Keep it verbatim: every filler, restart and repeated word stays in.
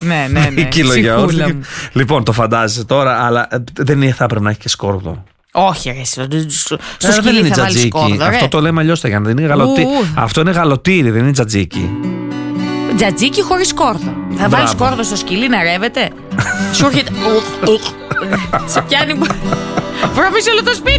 Ναι, ναι, ναι. Κιλο γιαούρτι. Λοιπόν, το φαντάζεσαι τώρα, αλλά δεν θα έπρεπε να έχει και σκόρδο. Όχι, ρε, στο, στο σκυλί δεν είναι θα βάλεις σκόρδο. Αυτό το λέμε αλλιώς, δεν είναι γαλωτή... Αυτό είναι γαλωτήρι, δεν είναι τζατζίκι. Τζατζίκι χωρίς σκόρδο. Θα βάλεις σκόρδο στο σκυλί να ρεύεται. Σου έρχεται. Σε πιάνει. Βρωμείς όλο το σπίτι.